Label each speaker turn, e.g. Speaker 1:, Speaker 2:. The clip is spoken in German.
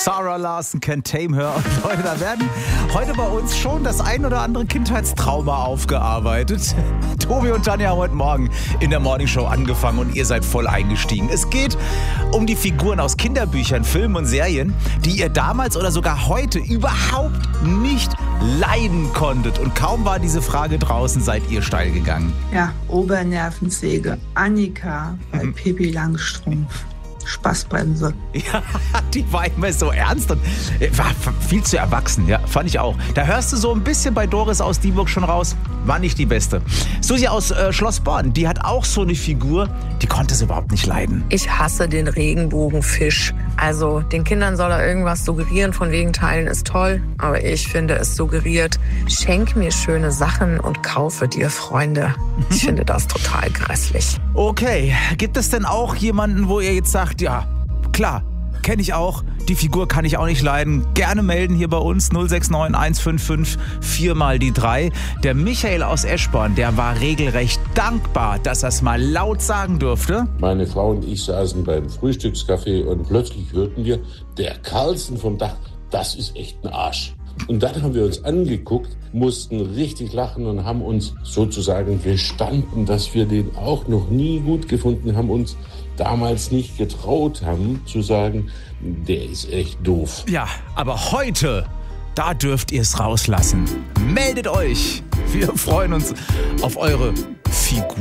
Speaker 1: Sarah Larson, Can't Tame Her. Und Leute, da werden heute bei uns schon das ein oder andere Kindheitstrauma aufgearbeitet. Tobi und Tanja haben heute Morgen in der Morningshow angefangen und ihr seid voll eingestiegen. Es geht um die Figuren aus Kinderbüchern, Filmen und Serien, die ihr damals oder sogar heute überhaupt nicht leiden konntet. Und kaum war diese Frage draußen, seid ihr steil gegangen.
Speaker 2: Ja, Obernervensäge, Annika bei Pippi Langstrumpf. Spaßbremse.
Speaker 1: Ja, die war immer so ernst und war viel zu erwachsen, ja, fand ich auch. Da hörst du so ein bisschen bei Doris aus Dieburg schon raus, war nicht die Beste. Susi aus Schloss Born, die hat auch so eine Figur, die konnte es überhaupt nicht leiden.
Speaker 3: Ich hasse den Regenbogenfisch. Also den Kindern soll er irgendwas suggerieren, von wegen Teilen ist toll, aber ich finde, es suggeriert, schenk mir schöne Sachen und kaufe dir Freunde. Ich finde das total grässlich.
Speaker 1: Okay, gibt es denn auch jemanden, wo ihr jetzt sagt, ja, klar, kenne ich auch, die Figur kann ich auch nicht leiden. Gerne melden hier bei uns 069 155 4x3. Der Michael aus Eschborn, der war regelrecht dankbar, dass er es mal laut sagen durfte.
Speaker 4: Meine Frau und ich saßen beim Frühstückscafé und plötzlich hörten wir, der Carlsen vom Dach, das ist echt ein Arsch. Und dann haben wir uns angeguckt, mussten richtig lachen und haben uns sozusagen gestanden, dass wir den auch noch nie gut gefunden haben, uns damals nicht getraut haben zu sagen, der ist echt doof.
Speaker 1: Ja, aber heute, da dürft ihr es rauslassen. Meldet euch. Wir freuen uns auf eure Figur.